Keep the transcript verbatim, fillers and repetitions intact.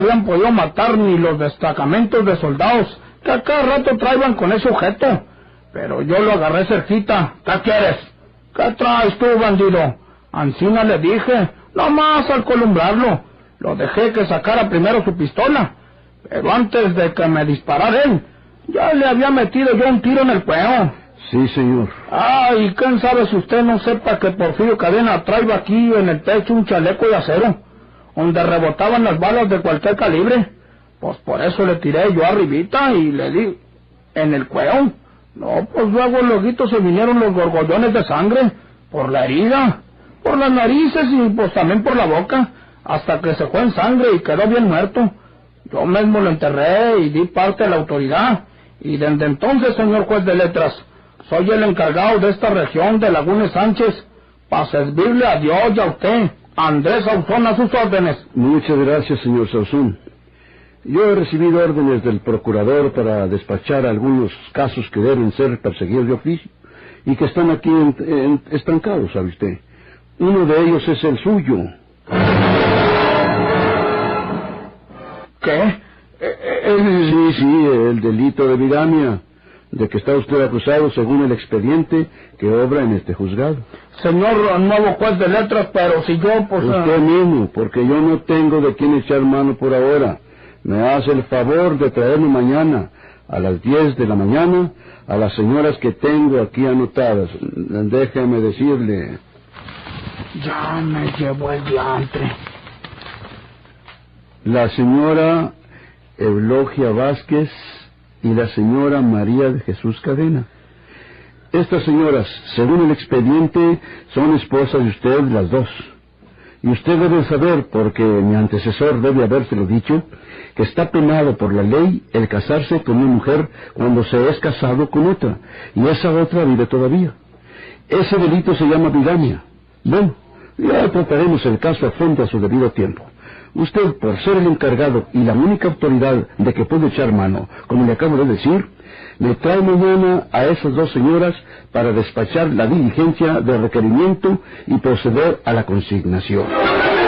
habían podido matar ni los destacamentos de soldados que a cada rato traían con ese objeto. Pero yo lo agarré cerquita. ¿Qué quieres? ¿Qué traes tú, bandido? Ancina le dije, nomás al columbrarlo. Lo dejé que sacara primero su pistola, pero antes de que me disparara él, ya le había metido yo un tiro en el cuello. Sí, señor. Ah, y quién sabe si usted no sepa que Porfirio Cadena traía aquí en el pecho un chaleco de acero, donde rebotaban las balas de cualquier calibre. Pues por eso le tiré yo arribita y le di en el cuello. No, pues luego luego se vinieron los gorgollones de sangre, por la herida, por las narices y pues también por la boca, hasta que se fue en sangre y quedó bien muerto. Yo mismo lo enterré y di parte a la autoridad, y desde entonces, señor juez de letras, soy el encargado de esta región de Lagunes Sánchez, para servirle a Dios y a usted, Andrés Sauzón, a sus órdenes. Muchas gracias, señor Sauzón. Yo he recibido órdenes del procurador para despachar algunos casos que deben ser perseguidos de oficio y que están aquí en, en, estancados, ¿sabe usted? Uno de ellos es el suyo. ¿Qué? El... Sí, sí, el delito de bigamia, de que está usted acusado según el expediente que obra en este juzgado. Señor nuevo juez de letras, pero si yo, pues... Usted uh... mismo, porque yo no tengo de quién echar mano por ahora. Me hace el favor de traerme mañana, a las diez de la mañana, a las señoras que tengo aquí anotadas. Déjeme decirle... Ya me llevó el diantre. La señora Eulogia Vázquez y la señora María de Jesús Cadena. Estas señoras, según el expediente, son esposas de usted las dos. Y usted debe saber, porque mi antecesor debe habérselo dicho, que está penado por la ley el casarse con una mujer cuando se es casado con otra, y esa otra vive todavía. Ese delito se llama bigamia. Bueno, ya trataremos el caso a fondo a su debido tiempo. Usted, por ser el encargado y la única autoridad de que puede echar mano, como le acabo de decir, me trae mañana a esas dos señoras para despachar la diligencia de requerimiento y proceder a la consignación.